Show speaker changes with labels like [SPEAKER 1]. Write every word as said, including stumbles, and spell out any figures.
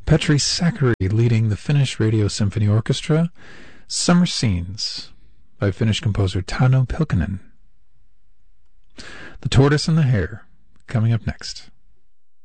[SPEAKER 1] Petri Sakari leading the Finnish Radio Symphony Orchestra, Summer Scenes by Finnish composer Tauno Pylkkänen. The Tortoise and the Hare, coming up next.